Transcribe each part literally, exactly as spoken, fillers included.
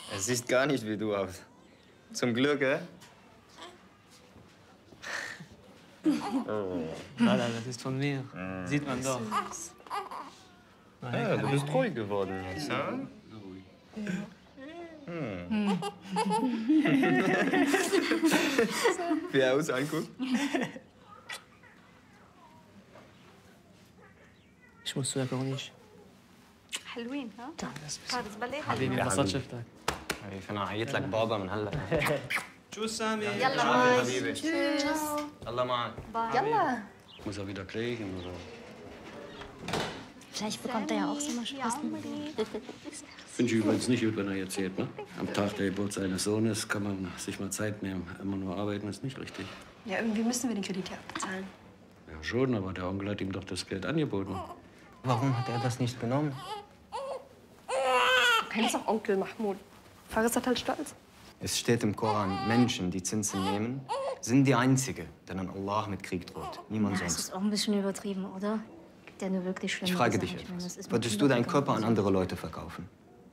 Er sieht gar nicht wie du aus. Zum Glück, eh? Oh. Lala, das ist von mir. Mm. Sieht man doch. Ja, du bist ruhig geworden jetzt, ja? Hm. Wie er aus anguckt? Ich muss zu der Corniche. حلوين ها؟ هذا زبالة حبيبي انبسطت شفتك. حبيبي انا عيط لك بابا من هلا. Tschüss, Sami. يلا باي باي. حبيبي. Tschüss. الله معك. يلا. Muss er wieder kriegen oder? Vielleicht bekommt er ja auch Sommersprossen. Finde ich übrigens nicht gut, wenn er jetzt erzählt, ne? Am Tag der Geburt seines Sohnes kann man sich mal Zeit nehmen. Immer nur arbeiten ist nicht richtig. Ja, irgendwie müssen wir den Kredit ja abbezahlen. Ja, schon, aber der Onkel hat ihm doch das Geld angeboten. Warum hat er das nicht genommen? Du kennst doch Onkel Mahmoud. Faris hat halt stolz. Es steht im Koran, Menschen, die Zinsen nehmen, sind die Einzige, denen Allah mit Krieg droht. Niemand Ja, das sonst. ist auch ein bisschen übertrieben, oder? Gibt ja nur wirklich schlimme Ich frage Sachen. dich Ich meine, das etwas. ist mit Würdest du deinen Übertrieben Körper an so. andere Leute verkaufen?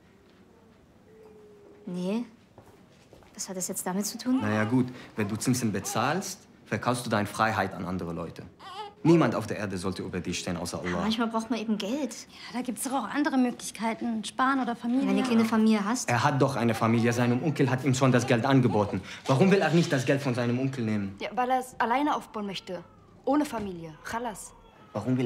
Nee. Was hat das jetzt damit zu tun? Na ja, gut. Wenn du Zinsen bezahlst, verkaufst du deine Freiheit an andere Leute. Niemand auf der Erde sollte über dich stehen, außer Allah. Manchmal braucht man eben Geld. Ja, da gibt's doch auch andere Möglichkeiten. Sparen oder Familie. Wenn du keine Familie hast. Er hat doch eine Familie. Seinem Onkel hat ihm schon das Geld angeboten. Warum will er nicht das Geld von seinem Onkel nehmen? Ja, weil er es alleine aufbauen möchte. Ohne Familie. Khalas. Warum will